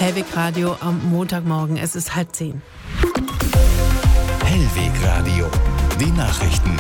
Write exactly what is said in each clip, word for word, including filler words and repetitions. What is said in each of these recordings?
Hellweg Radio am Montagmorgen. Es ist halb zehn. Hellweg Radio. Die Nachrichten.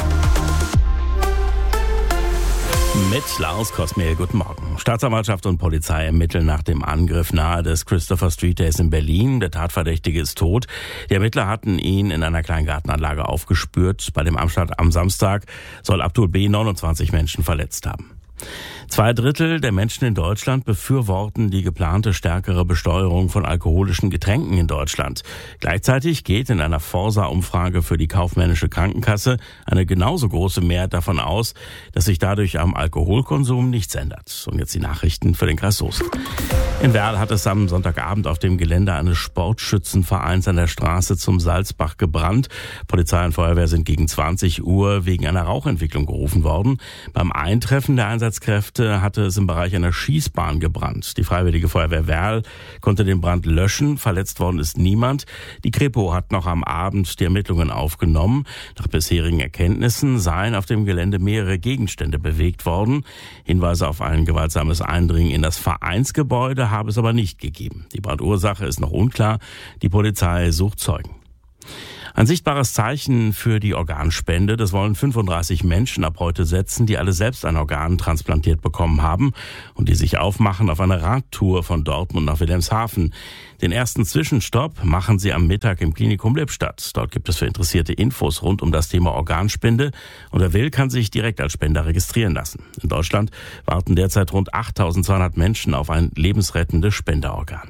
Mit Lars Kosmehl, guten Morgen. Staatsanwaltschaft und Polizei ermitteln nach dem Angriff nahe des Christopher Street Days in Berlin. Der Tatverdächtige ist tot. Die Ermittler hatten ihn in einer kleinen Gartenanlage aufgespürt. Bei dem Anschlag am Samstag soll Abdul B. neunundzwanzig Menschen verletzt haben. Zwei Drittel der Menschen in Deutschland befürworten die geplante stärkere Besteuerung von alkoholischen Getränken in Deutschland. Gleichzeitig geht in einer Forsa-Umfrage für die kaufmännische Krankenkasse eine genauso große Mehrheit davon aus, dass sich dadurch am Alkoholkonsum nichts ändert. Und jetzt die Nachrichten für den Kreis Soest. In Werl hat es am Sonntagabend auf dem Gelände eines Sportschützenvereins an der Straße zum Salzbach gebrannt. Polizei und Feuerwehr sind gegen zwanzig Uhr wegen einer Rauchentwicklung gerufen worden. Beim Eintreffen der Einsatzkräfte hatte es im Bereich einer Schießbahn gebrannt. Die Freiwillige Feuerwehr Werl konnte den Brand löschen. Verletzt worden ist niemand. Die Kripo hat noch am Abend die Ermittlungen aufgenommen. Nach bisherigen Erkenntnissen seien auf dem Gelände mehrere Gegenstände bewegt worden. Hinweise auf ein gewaltsames Eindringen in das Vereinsgebäude habe es aber nicht gegeben. Die Brandursache ist noch unklar. Die Polizei sucht Zeugen. Ein sichtbares Zeichen für die Organspende, das wollen fünfunddreißig Menschen ab heute setzen, die alle selbst ein Organ transplantiert bekommen haben und die sich aufmachen auf eine Radtour von Dortmund nach Wilhelmshaven. Den ersten Zwischenstopp machen sie am Mittag im Klinikum Lippstadt. Dort gibt es für Interessierte Infos rund um das Thema Organspende und wer will, kann sich direkt als Spender registrieren lassen. In Deutschland warten derzeit rund achttausendzweihundert Menschen auf ein lebensrettendes Spenderorgan.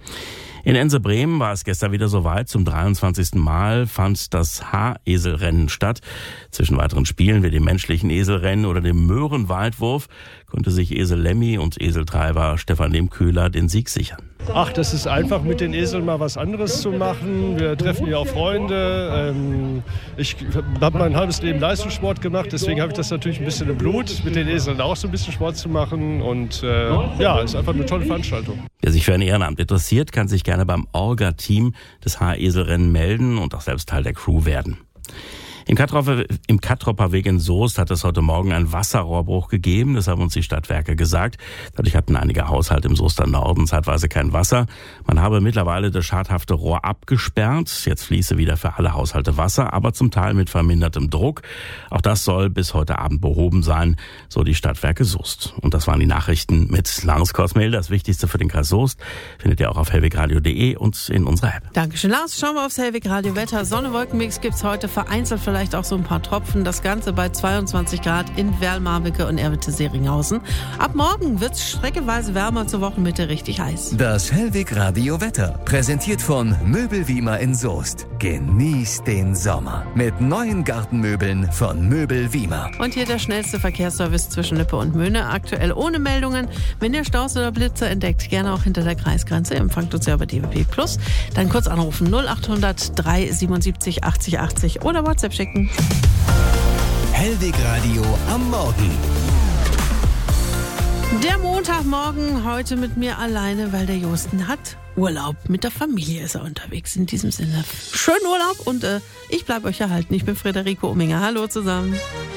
In Ense-Bremen war es gestern wieder soweit. Zum dreiundzwanzigsten Mal fand das Haareselrennen statt. Zwischen weiteren Spielen wie dem menschlichen Eselrennen oder dem Möhrenweitwurf konnte sich Esel Lemmy und Eseltreiber Stefan Lehmkühler den Sieg sichern. Ach, das ist einfach, mit den Eseln mal was anderes zu machen. Wir treffen ja auch Freunde. Ähm, ich habe mein halbes Leben Leistungssport gemacht, deswegen habe ich das natürlich ein bisschen im Blut, mit den Eseln auch so ein bisschen Sport zu machen. Und äh, ja, es ist einfach eine tolle Veranstaltung. Wer sich für ein Ehrenamt interessiert, kann sich gerne beim Orga-Team des Haareselrennen melden und auch selbst Teil der Crew werden. Im Kattropper, im Kattropper Weg in Soest hat es heute Morgen einen Wasserrohrbruch gegeben. Das haben uns die Stadtwerke gesagt. Dadurch hatten einige Haushalte im Soester Norden zeitweise kein Wasser. Man habe mittlerweile das schadhafte Rohr abgesperrt. Jetzt fließe wieder für alle Haushalte Wasser, aber zum Teil mit vermindertem Druck. Auch das soll bis heute Abend behoben sein, so die Stadtwerke Soest. Und das waren die Nachrichten mit Lars Kosmehl. Das Wichtigste für den Kreis Soest findet ihr auch auf hellwegradio punkt de und in unserer App. Dankeschön, Lars. Schauen wir aufs Hellweg Radio Wetter. Sonne-Wolkenmix gibt's heute vereinzelt vielleicht auch so ein paar Tropfen. Das Ganze bei zweiundzwanzig Grad in Werl-Marwicke und Erwitte-Seringhausen. Ab morgen wird's streckeweise wärmer, zur Wochenmitte richtig heiß. Das Hellweg Radio Wetter, präsentiert von Möbelwiemer in Soest. Genießt den Sommer mit neuen Gartenmöbeln von Möbelwiemer. Und hier der schnellste Verkehrsservice zwischen Lippe und Möhne. Aktuell ohne Meldungen. Wenn ihr Staus oder Blitze entdeckt, gerne auch hinter der Kreisgrenze. Empfangt uns ja über D W P Plus. Dann kurz anrufen null achthundert drei siebenundsiebzig achtzig achtzig oder WhatsApp schicken. Hellweg Radio am Morgen. Der Montagmorgen heute mit mir alleine, weil der Josten hat Urlaub. Mit der Familie ist er unterwegs. In diesem Sinne, schönen Urlaub und äh, ich bleibe euch erhalten. Ich bin Friederike Ominger. Hallo zusammen.